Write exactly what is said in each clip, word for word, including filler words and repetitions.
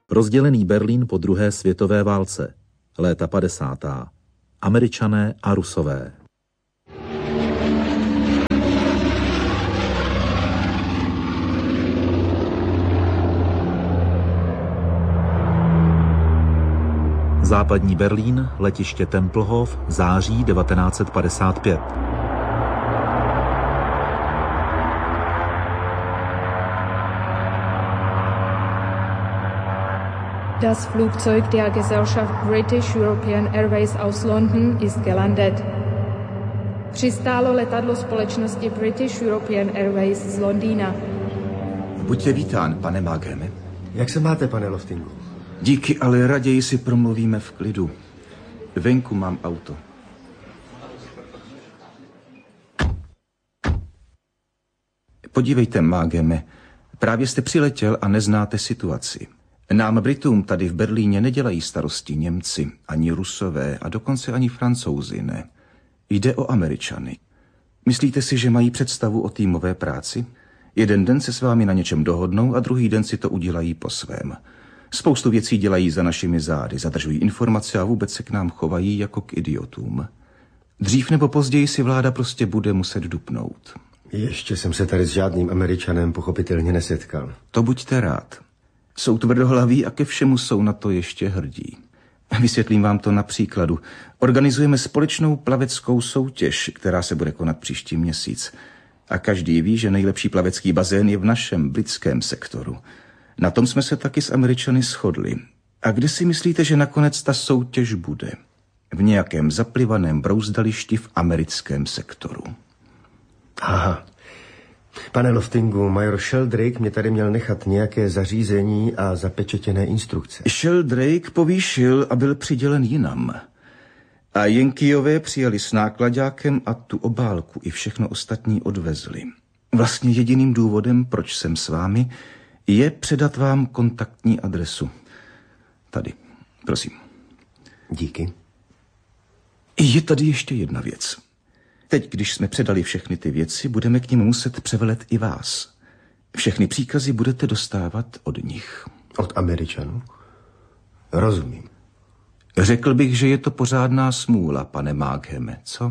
Rozdělený Berlín po druhé světové válce. Léta padesátá. Američané a Rusové. Západní Berlín, letiště Tempelhof, září devatenáct set padesát pět. Das Flugzeug der Gesellschaft British European Airways aus London ist gelandet. Přistálo letadlo společnosti British European Airways z Londýna. Buďte vítán, pane Maagheme. Jak se máte, pane Loftingu? Díky, ale raději si promluvíme v klidu. Venku mám auto. Podívejte, Maagheme, právě jste přiletěl a neznáte situaci. Nám Britům tady v Berlíně nedělají starosti Němci, ani Rusové a dokonce ani Francouzi, ne. Jde o Američany. Myslíte si, že mají představu o týmové práci? Jeden den se s vámi na něčem dohodnou a druhý den si to udělají po svém. Spoustu věcí dělají za našimi zády, zadržují informace a vůbec se k nám chovají jako k idiotům. Dřív nebo později si vláda prostě bude muset dupnout. Ještě jsem se tady s žádným Američanem pochopitelně nesetkal. To buďte rád. Jsou tvrdohlaví a ke všemu jsou na to ještě hrdí. Vysvětlím vám to na příkladu. Organizujeme společnou plaveckou soutěž, která se bude konat příští měsíc. A každý ví, že nejlepší plavecký bazén je v našem britském sektoru. Na tom jsme se taky s Američany shodli. A kde si myslíte, že nakonec ta soutěž bude? V nějakém zaplivaném brouzdališti v americkém sektoru. Aha. Pane Loftingu, major Sheldrake mě tady měl nechat nějaké zařízení a zapečetěné instrukce. Sheldrake povýšil a byl přidělen jinam. A Yankeeové přijeli s nákladákem a tu obálku i všechno ostatní odvezli. Vlastně jediným důvodem, proč jsem s vámi, je předat vám kontaktní adresu. Tady, prosím. Díky. Je tady ještě jedna věc. Teď, když jsme předali všechny ty věci, budeme k nim muset převelet i vás. Všechny příkazy budete dostávat od nich. Od Američanů? Rozumím. Řekl bych, že je to pořádná smůla, pane Maagheme, co?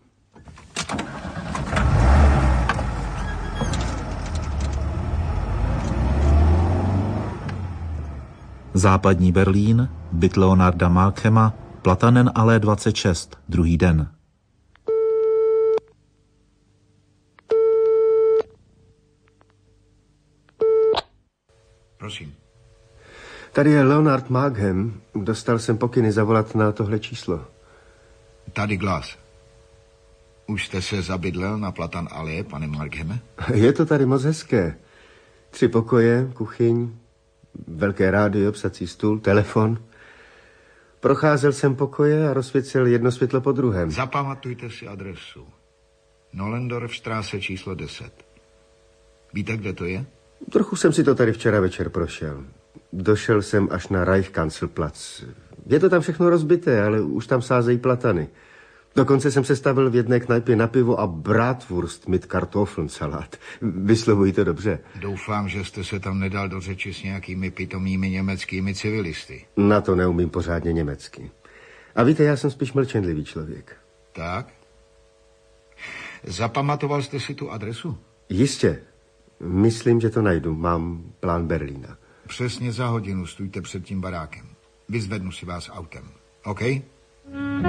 Západní Berlín, byt Leonarda Maaghema, Platanen alé dvacet šest, druhý den. Prosím. Tady je Leonard Maagham. Dostal jsem pokyny zavolat na tohle číslo. Tady Glas. Už jste se zabydlel na Platan Allee, pane Maagheme? Je to tady moc hezké. Tři pokoje, kuchyň, velké rádio, psací stůl, telefon. Procházel jsem pokoje a rozsvícel jedno světlo po druhém. Zapamatujte si adresu. Nollendorfstraße číslo deset. Víte, kde to je? Trochu jsem si to tady včera večer prošel. Došel jsem až na Reichskanzlerplatz. Je to tam všechno rozbité, ale už tam sázejí platany. Dokonce jsem se stavil v jedné knajpě na pivo a bratwurst mit Kartoffelsalat. Vyslovuji to dobře. Doufám, že jste se tam nedal do řeči s nějakými pitomými německými civilisty. Na to neumím pořádně německy. A víte, já jsem spíš mlčenlivý člověk. Tak? Zapamatoval jste si tu adresu? Jistě. Myslím, že to najdu. Mám plán Berlína. Přesně za hodinu stůjte před tím barákem. Vyzvednu si vás autem. OK?